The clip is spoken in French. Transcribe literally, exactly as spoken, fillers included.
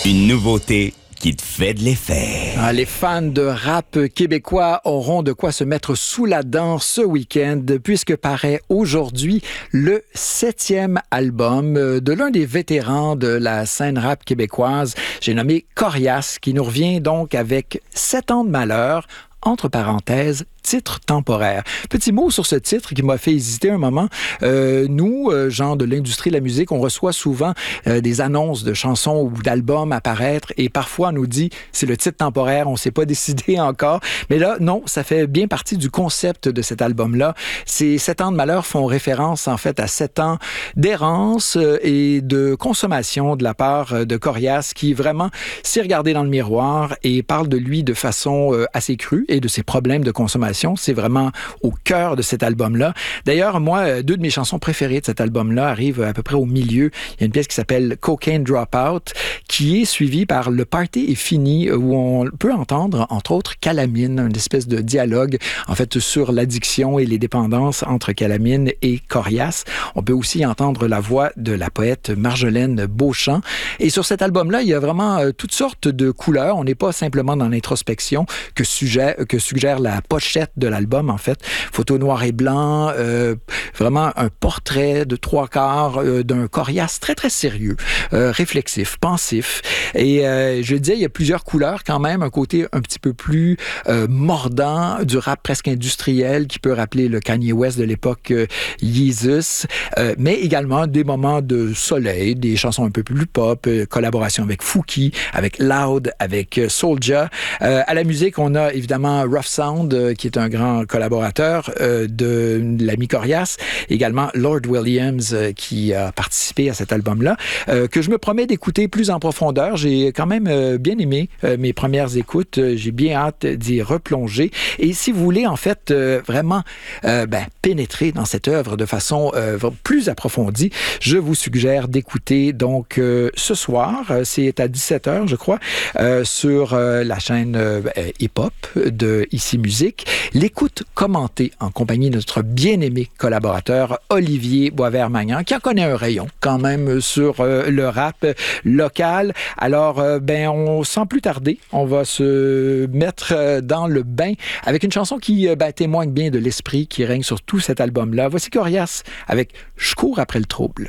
Une nouveauté qui te fait de l'effet. Ah, les fans de rap québécois auront de quoi se mettre sous la dent ce week-end, puisque paraît aujourd'hui le septième album de l'un des vétérans de la scène rap québécoise. J'ai nommé Corias, qui nous revient donc avec sept ans de malheur, entre parenthèses, titre temporaire. Petit mot sur ce titre qui m'a fait hésiter un moment. Euh, nous, euh, gens de l'industrie de la musique, on reçoit souvent euh, des annonces de chansons ou d'albums apparaître et parfois on nous dit c'est le titre temporaire, on ne s'est pas décidé encore. Mais là, non, ça fait bien partie du concept de cet album-là. Ces sept ans de malheur font référence en fait à sept ans d'errance euh, et de consommation de la part de Corias qui vraiment s'est regardé dans le miroir et parle de lui de façon euh, assez crue et de ses problèmes de consommation. C'est vraiment au cœur de cet album-là. D'ailleurs, moi, deux de mes chansons préférées de cet album-là arrivent à peu près au milieu. Il y a une pièce qui s'appelle Cocaine Dropout, qui est suivie par Le Party est fini, où on peut entendre, entre autres, Calamine, une espèce de dialogue, en fait, sur l'addiction et les dépendances entre Calamine et Corias. On peut aussi entendre la voix de la poète Marjolaine Beauchamp. Et sur cet album-là, il y a vraiment euh, toutes sortes de couleurs. On n'est pas simplement dans l'introspection que suggère, que suggère la pochette de l'album, en fait. Photo noir et blanc, euh, vraiment un portrait de trois quarts euh, d'un Corias très, très sérieux, euh, réflexif, pensif. Et euh, je le disais, il y a plusieurs couleurs quand même, un côté un petit peu plus euh, mordant, du rap presque industriel qui peut rappeler le Kanye West de l'époque euh, Yeezus, euh, mais également des moments de soleil, des chansons un peu plus pop, euh, collaboration avec Fouki, avec Loud, avec euh, Soulja. Euh, à la musique, on a évidemment Rough Sound, euh, qui est un grand collaborateur euh, de l'ami Corias. Également Lord Williams euh, qui a participé à cet album-là, euh, que je me promets d'écouter plus en profondeur. J'ai quand même euh, bien aimé euh, mes premières écoutes. Euh, j'ai bien hâte d'y replonger. Et si vous voulez en fait euh, vraiment euh, ben, pénétrer dans cette œuvre de façon euh, plus approfondie, je vous suggère d'écouter donc euh, ce soir, euh, c'est à dix-sept heures je crois, euh, sur euh, la chaîne euh, hip-hop de Ici Musique, l'écoute commentée en compagnie de notre bien-aimé collaborateur Olivier Boisvert-Magnan, qui en connaît un rayon quand même sur euh, le rap local. Alors, euh, ben, on sans plus tarder, on va se mettre euh, dans le bain avec une chanson qui euh, ben, témoigne bien de l'esprit qui règne sur tout cet album-là. Voici Corias avec « Je cours après le trouble ».